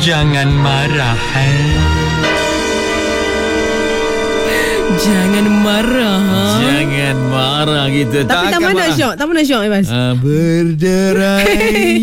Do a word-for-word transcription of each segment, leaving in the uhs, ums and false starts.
Jangan marah, eh? Jangan marah. Jangan marah gitu. Tapi tak mana syok? Tak mana syok, Ibas? Uh, berderai.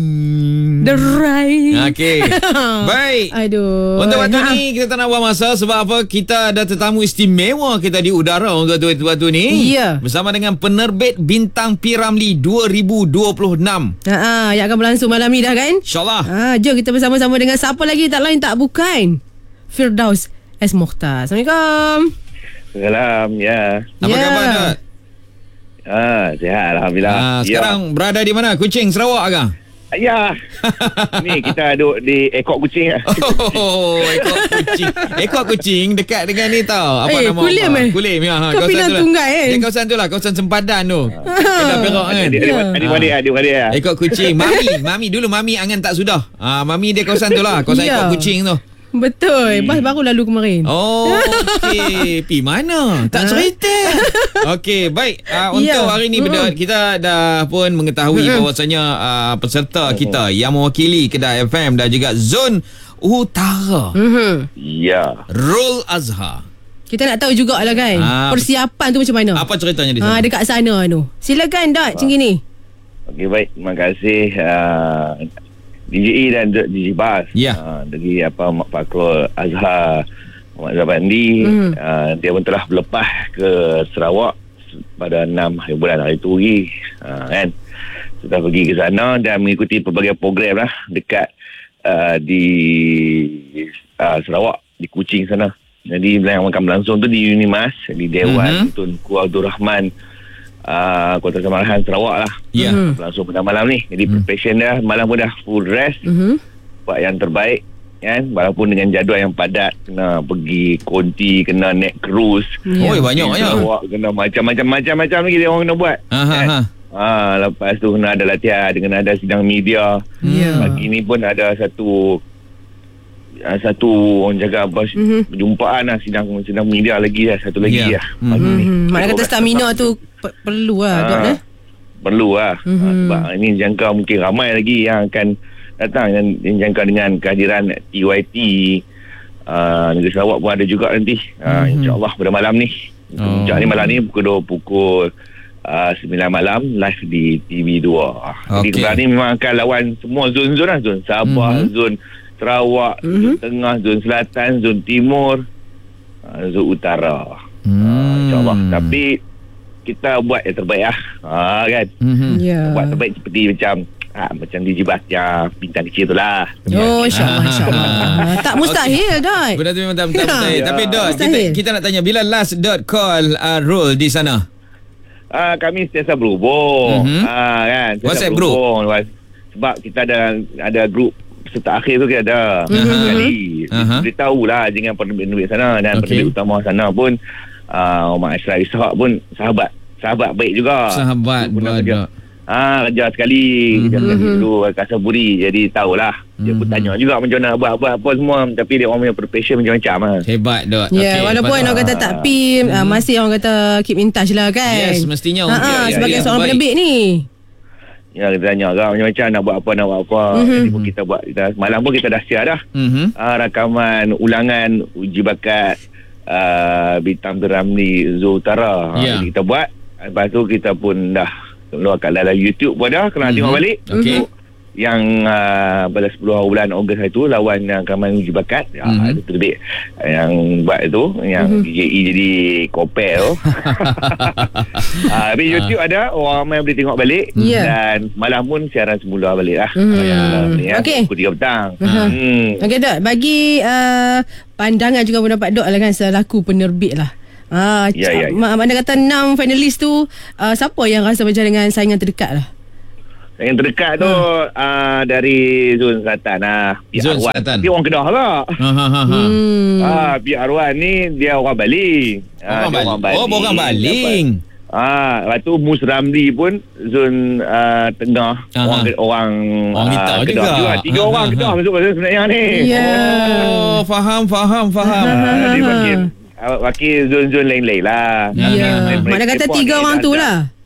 Derai. Okey. Baik. Aduh. Untuk waktu ni kita tak nak buang masa. Sebab apa? Kita ada tetamu istimewa kita di udara untuk waktu ni. Ya. Bersama dengan penerbit Bintang P. Ramlee dua ribu dua puluh enam. Ha, yang akan berlangsung malam ni dah kan? InsyaAllah. Ha, jom kita bersama-sama dengan siapa lagi, tak lain tak bukan Firdaus S. Mokhtar. Assalamualaikum. Salam, ya. Apa Ya. khabar, Dot? Ah, sihat Alhamdulillah. Ah, sekarang berada di mana? Kuching, Sarawak ke? Ya. Ni kita duduk di ekor kucing. Oh, ekor kucing. Ekor kucing dekat dengan ni tau. Apa Eh, nama? Kulim apa? eh? Kulim ya. Ha, Kau pinang tu lah. Tunggai eh? Dia kawasan tu lah, kawasan sempadan tu. Kedah Perak kan. Adik Ya. adik adik adik adik ya. Ekor kucing. Mami, mami dulu mami angan tak sudah. Ah, mami dia kawasan tu lah, kawasan Ya. ekor kucing tu. Betul. Bas baru lalu kemarin. Oh, okey. Pi mana? Tak cerita. Okey, baik. Uh, untuk Ya. hari ni Bedot, kita dah pun mengetahui bahawasanya uh, peserta kita yang mewakili Kedah F M dan juga Zon Utara, Mhm. Ya. Rul Azhar. Kita nak tahu jugalah kan, Ah, persiapan tu macam mana? Apa ceritanya di Ha, sana? dekat sana tu. Silakan Dot, macam gini. Okey, baik. Terima kasih uh, D J E dan D J Bas. Ya. Uh, dari apa Mak Fakrul Azhar Muhammad Zabandi, Mhm. uh, dia pun telah berlepas ke Sarawak pada enam hari bulan hari tu lagi. Uh, kan. Sudah pergi ke sana dan mengikuti pelbagai program lah dekat uh, di uh, Sarawak, di Kuching sana. Jadi yang akan berlangsung tu di Unimas, di Dewan Mhm. Tunku Abdul Rahman, uh, Kota Samarahan Sarawak lah. Ya. Mhm. Berlangsung pada malam ni. Jadi preparation dah, malam pun dah full rest, Mhm. buat yang terbaik kan. Walaupun dengan jadual yang padat, kena pergi konti, kena naik cruise, Ya. Oi, banyak di banyak. Sarawak, kena macam-macam macam-macam lagi dia orang kena buat. Ha ha kan? ha. Ah, lepas tu kena ada latihan, kena ada sidang media. Ya. Pagi ni pun ada satu uh, satu orang jaga apa Mhm. perjumpaan lah, sidang sidang media lagi lah, satu lagi Ya. lah. Pagi ni. Mhm. Maknanya kata Orang stamina kata- tu pe- perlu lah Dot Ah, eh. perlu lah. Mhm. Ah, sebab ini jangka mungkin ramai lagi yang akan datang, dan yang jangka dengan kehadiran T Y T uh, Negeri Sarawak pun ada juga nanti. Uh, Mhm. InsyaAllah pada malam ni. Oh. Puncak ni malam ni pukul dua, pukul uh, sembilan malam live di T V dua. Jadi Okey. kebetulan ni memang akan lawan semua zon-zon lah. Zon Sabah, Mhm. zon Sarawak, Mhm. zon Tengah, zon Selatan, zon Timur, uh, zon Utara. Hmm. Uh, InsyaAllah. Tapi kita buat yang terbaik lah. Uh, kan? Mhm. Ya. Buat terbaik seperti macam ha, macam D J Bas yang bintang kecil tu lah. Oh, insyaAllah, insyaAllah. Tak mustahil Dot. Benda tu memang tak tak betul. Ya. Tapi Dot, kita, Mustahil. kita nak tanya bila last Dot call uh, Rul di sana? Uh, kami sentiasa berhubung. Mhm. Ah, kan? Sentiasa WhatsApp group? berhubung. Sebab kita ada ada grup peserta akhir tu kita ada. Mhm. Sekali. Aha. Beritahulah dengan penerbit-penerbit sana dan Okey. penerbit utama sana pun uh, Omar Ashraf Ishak pun sahabat. Sahabat baik juga. Sahabat Pernah kerja. Dot. Ah, kerja sekali, Mhm. kerja sekali dulu kat Saburi. Jadi tahulah. Dia pun Mhm. tanya juga macam mana buat-buat apa semua, tapi dia orang punya preparation macam-macam lah. Hebat Dot. Ya, Okey, walaupun lepas- orang kata tak P I M, ah, masih orang kata keep in touch lah kan. Yes, mestinya. Ha, Ya, ya, sebagai ya, seorang baik. penerbit ni. Ya, kita tanya kan macam-macam nak buat apa, nak buat apa. Mhm. Jadi pun kita buat. Kita, malam pun kita dah share dah. Mhm. Ah, rakaman ulangan uji bakat uh, Bintang P. Ramlee Zon Utara. Ah, Ya. jadi kita buat. Lepas tu kita pun dah keluar kat dalam YouTube pun dah. Kena Mhm. tengok balik. Okey. Untuk yang uh, pada sepuluh hari bulan Ogos hari tu lawan yang rakaman uji bakat. Mhm. Ah, itu terbit yang buat itu, yang Mhm. D J E jadi kopel tu. Ah, tapi YouTube ada, orang ramai boleh tengok balik. Ya. Dan malam pun siaran semula balik lah. Mhm. Malam ni, ya, Okey. pukul tiga petang. Aha. Hmm. Okey Dot, bagi uh, pandangan juga pendapat Dot lah kan selaku penerbit lah. Ah, Ya, ya, ya. ma- mana kata enam finalis tu, uh, siapa yang rasa macam dengan saingan terdekat lah? Yang terdekat tu uh, dari Zon Selatan lah. P R Zon Wan. Selatan. Dia orang Kedah lah. Ha ha ha. ha. Hmm. Ah, P R Wan ni dia orang Baling. Ah, Orang dia Baling. Oh, orang Baling. Ah, lepas tu Mus Ramlee pun Zon uh, Tengah. Aha. Orang orang, Orang kita ah, juga. juga. Tiga Aha, orang aha. Kedah masuk sebenarnya ni. Ya. Oh, faham, faham, faham. Ah, dia wakil, ah, wakil zon-zon lain-lain lah. Ya. Ya. Lain-lain Mana kata report tiga ni orang dah tu ada. lah.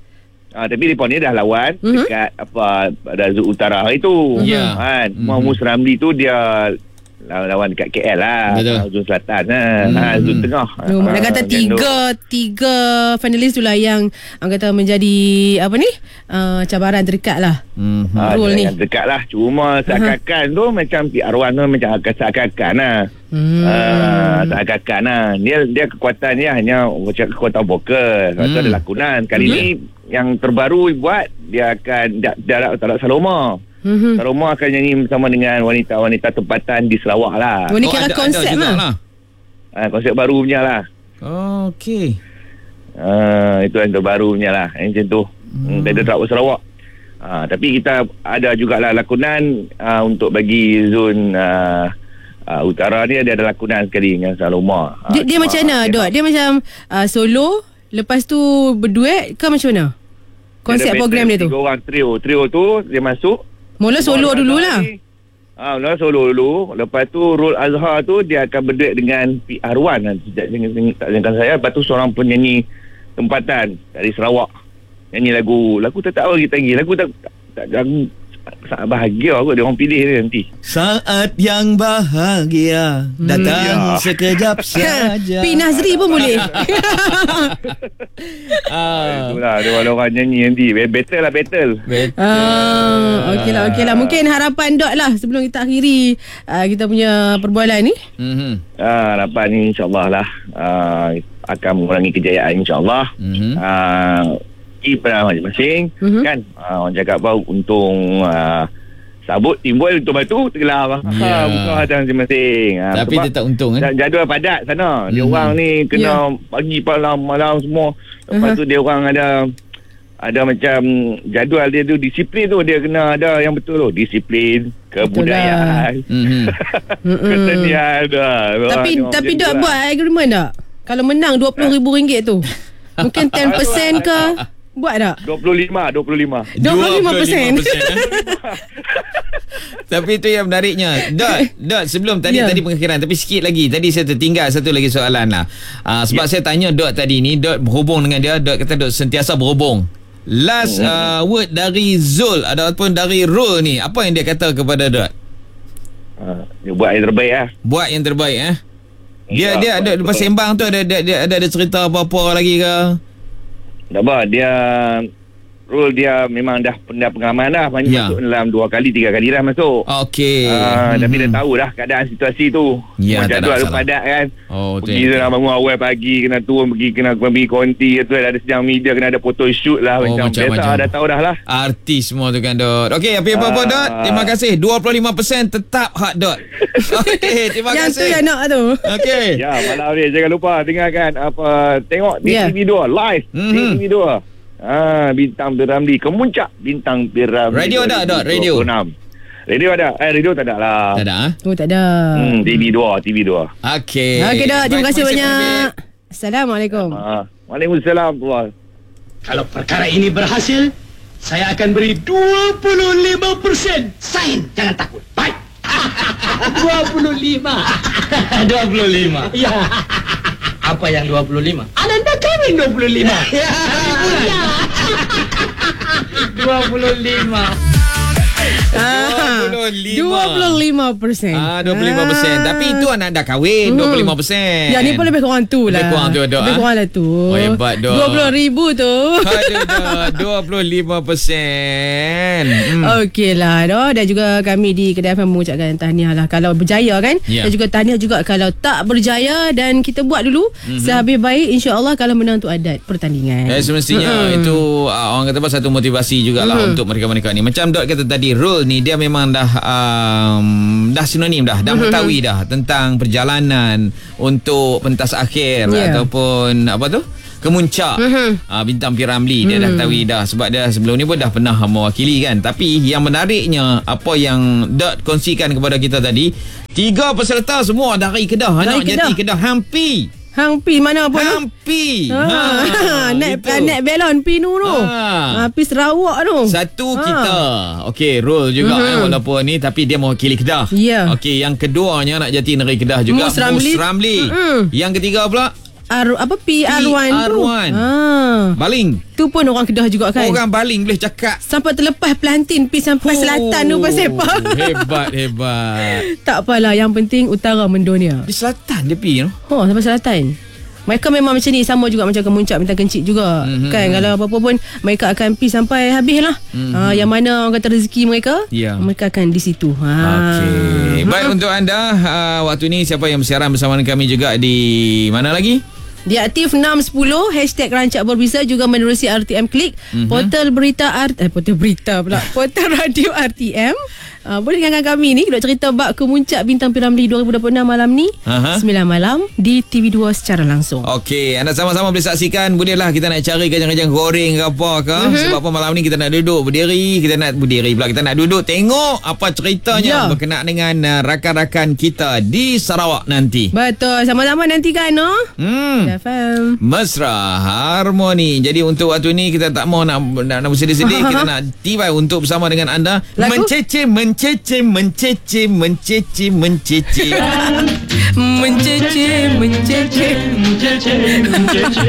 Ah, tapi mereka ni dah lawan Mhm. dekat apa pada Zul Utara itu. Ya. Kan. Mhm. Mm-hmm. Mus Ramli tu dia lawan, lawan dekat K L lah. Betul. Ah, Zul Selatan lah. Mhm. Ha, Zul Tengah. Oh, mana Ah, kata kan tiga tiga finalis tu lah yang orang kata menjadi apa ni uh, cabaran terdekat lah. Mhm. Ah, Rule ni. yang dekat lah. Cuma seakan-akan tu macam P R one tu macam agak seakan-akan lah. Hmm. Ah, seakan-akan lah. Dia, dia kekuatan dia hanya macam kekuatan vokal. Lepas tu Hmm. ada lakonan. Kali Mhm. ni yang terbaru buat, dia akan dia, dia tak ada Saloma. Mhm. Saloma akan nyanyi bersama dengan wanita-wanita tempatan di Sarawak lah. Oh, ni Oh, kira ada- konsep ada lah. jugalah. Ah, konsep baru punya lah. Oh, okey. Ah, itu yang terbaru punya lah. Yang macam tu. Hmm. Dari Sarawak Sarawak. Ah, tapi kita ada jugalah lakonan ah, untuk bagi zon ah, ah, utara ni dia ada lakonan sekali dengan Saloma. Ah, Dia, dia cuma macam mana, dia Dok? Dia macam uh, solo, lepas tu berduet ke macam mana? Konsep ada program dia tu? Tiga orang trio. Trio tu dia masuk. Mula solo Rul dululah. Azhar ni, Ah, mula solo dulu. Lepas tu Rul Azhar tu dia akan berduet dengan P R one nanti. Tak jangan saya. Lepas tu seorang penyanyi tempatan dari Sarawak. Nyanyi lagu. Lagu tak tahu kita lagi. Lagu tak tak, tak lagu sangat bahagia kot. Dia orang pilih dia nanti. Saat yang bahagia datang Ya. sekejap saja. P Nazri pun boleh. Ah. Itulah dia orang nyanyi nanti. Battle lah battle. Betul. Ah, okey lah, okey lah. Mungkin harapan Dok lah sebelum kita akhiri uh, kita punya perbualan ni. Mhm. Ah, harapan ni insyaAllah lah ah, akan mengurangi kejayaan insyaAllah. Mhm. Ah, pada masing-masing Mhm. kan ah, orang cakap apa untung ah, sabut timbul untung batu tenggelam Ya. ha, bukan ada masing-masing ah, Tapi sebab dia tak untung kan? ja- jadual padat sana dia Mhm. orang ni kena Ya. pagi malam malam semua lepas Aha. tu dia orang ada ada macam jadual dia tu disiplin tu dia kena ada yang betul tu disiplin kebudayaan Mhm. Mm-mm. kesenian dah. Tapi Dia orang tapi macam Dok tu lah. buat agreement tak? Kalau menang dua puluh ribu ringgit tu. Mungkin sepuluh peratus ke? Buat tak? dua puluh lima dua puluh lima dua puluh lima peratus. Tapi itu yang menariknya. Dot, Dot sebelum tadi Ya. tadi pengakhiran tapi sikit lagi. Tadi saya tertinggal satu lagi soalan lah. Uh, sebab Ya. saya tanya Dot tadi ni, Dot berhubung dengan dia, Dot kata Dot sentiasa berhubung. Last uh, word dari Zul ataupun dari Rul ni, apa yang dia kata kepada Dot? ha, dia buat yang terbaik lah. Buat yang terbaik eh. Dia Ya, dia ada betul. lepas sembang tu ada ada ada, ada, ada cerita apa-apa lagi ke? Tak apa, dia Rule dia memang dah dah pengalaman dah banyak Ya. masuk dalam dua kali tiga kali dah masuk. Okey. Ah, tapi dia Mhm. tahu dah keadaan situasi tu. Ya, tak ada jadual tu masalah. padat kan. Oh, Pergi betul. nak bangun awal pagi, kena turun pergi kena pergi konti tu ada sidang media, kena ada foto shoot lah Oh, macam, macam-macam. biasa dah tahu dah lah. Artis semua tu kan Dot. Okey, apa-apa Ah. Dot. Terima kasih. dua puluh lima peratus tetap hak Dot. Okey, terima Yang tu kasih. yang nak tu. Okey. Ya, malam ni jangan lupa tinggalkan apa tengok di Ya. T V dua live Mhm. di T V dua. Ah, Bintang Piramli kemuncak Bintang Piramli. Radio ada, Dot? Radio? dua ribu dua puluh enam. Radio ada. Eh, radio tak ada lah. Tak ada ah? Oh tak ada. Hmm, T V dua, T V dua. Okey. Okey Dok, terima Baik, kasih banyak. Habib. Assalamualaikum. Ah, Waalaikumsalam tuan. Kalau perkara ini berhasil, saya akan beri dua puluh lima persen. Sign, jangan takut. Baik. dua puluh lima. dua puluh lima. Ya. Apa yang dua puluh lima? Ananda kami dua puluh lima. Ya. dua puluh lima. dua puluh lima. dua puluh lima peratus. Ah, dua puluh lima peratus. Tapi itu anak dah kahwin, dua puluh lima peratus. Ya ni pun lebih kurang tu lah. Lebih kurang tu, Dok, Lebih ah? kurang lah tu. Oh, hebat, Dok. dua puluh ribu tu. Aduh, Dot. dua puluh lima peratus. Hmm. Okey lah Dok. Dan juga kami di Kedai F M mengucapkan tahniah lah kalau berjaya kan. Ya. Dan juga tahniah juga kalau tak berjaya. Dan kita buat dulu Mhm. sehabis baik, insya-Allah kalau menang tu adat pertandingan. Eh, semestinya Mm-mm. itu uh, orang kata apa, satu motivasi jugalah Mhm. untuk mereka-mereka ni. Macam Dot kata tadi, Rule ni dia memang dah um, dah sinonim dah, dah mengetahui dah tentang perjalanan untuk pentas akhir Ya. ataupun apa tu? Kemuncak Mhm. uh, Bintang Piramli. Dia dah tahu dah sebab dia sebelum ni pun dah pernah mewakili kan. Tapi yang menariknya apa yang Dot kongsikan kepada kita tadi, tiga peserta semua dari Kedah, anak Kedah. jati Kedah Hampi. Hang pi mana pun tu. Hampi. Ha, naik gitu. naik belon pi nu tu. Ha. Ha, pi Sarawak tu. Satu Ha. kita. Okey, Rule juga Mhm. eh, walaupun ni tapi dia mewakili Kedah. Ya. Okey, yang keduanya anak jati negeri Kedah juga Mus Ramli. Mus Ramli. Mhm. Yang ketiga pula R apa P R one P R tu. one. Ha. Baling. Tu pun orang Kedah juga kan. Orang baling boleh cakap. Sampai terlepas Pelantin pi sampai Oh, selatan tu pasal apa. Hebat, hebat. Tak apalah, yang penting utara mendunia. Di selatan dia pergi, no? Oh, sampai selatan. Mereka memang macam ni, sama juga macam Kemuncak Bintang Kencik juga. Mm-hmm. Kan, kalau apa-apa pun mereka akan pergi sampai habis lah. Mm-hmm. Ha, yang mana orang kata rezeki mereka, yeah. mereka akan di situ. Ha. Okey. Baik, untuk anda uh, waktu ni siapa yang bersiaran bersama dengan kami juga di mana lagi? Di aktif enam sepuluh hashtag Rancak Berbisa, juga menerusi R T M Klik, mm-hmm. portal berita R, eh, portal berita pula portal radio R T M. Uh, boleh dengarkan kami ni nak cerita bab Kemuncak Bintang P Ramlee dua ribu dua puluh enam malam ni, uh-huh. sembilan malam di T V dua secara langsung. Okey, anda sama-sama boleh saksikan. Bolehlah kita nak cari kajang-kajang goreng ke apa ke. Uh-huh. Sebab apa malam ni kita nak duduk berdiri, kita nak berdiri pula, kita nak duduk tengok apa ceritanya, yeah. berkenaan dengan uh, rakan-rakan kita di Sarawak nanti. Betul, sama-sama nantikan, no? Hmm. F M Mesra Harmoni. Jadi untuk waktu ni kita tak mau nak nak, nak bersedih-sedih. Kita nak tiba untuk bersama dengan anda. Lagu? Mencece, mencece, mencece, mencece, mencece. Mencece, mencece, mencece, mencece.